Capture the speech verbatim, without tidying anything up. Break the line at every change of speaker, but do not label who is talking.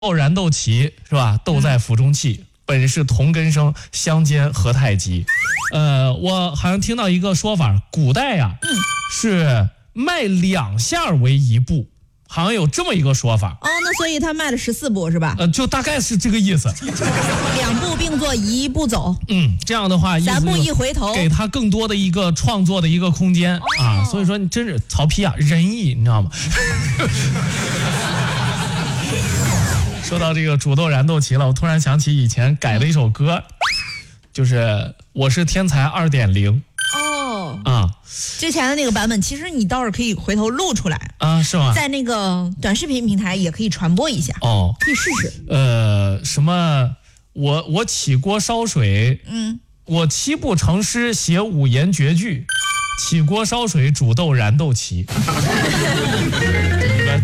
燃豆萁是吧？豆在釜中泣，本是同根生，相煎何太急。呃，我好像听到一个说法，古代呀、啊嗯、是卖两下为一步，好像有这么一个说法。
哦，那所以他卖了十四步是吧？
呃，就大概是这个意思。
两步并作一步走。
嗯，这样的话，
三步一回头，
给他更多的一个创作的一个空间、哦、啊。所以说，你真是曹丕啊，仁义，你知道吗？说到这个煮豆燃豆萁了，我突然想起以前改的一首歌，就是《我是天才二点零》。
哦，
啊，
之前的那个版本，其实你倒是可以回头录出来
啊，是吗？
在那个短视频平台也可以传播一下。
哦，
可以试试。
呃，什么？我我起锅烧水，
嗯，
我七步成诗写五言绝句，起锅烧水煮豆燃豆萁。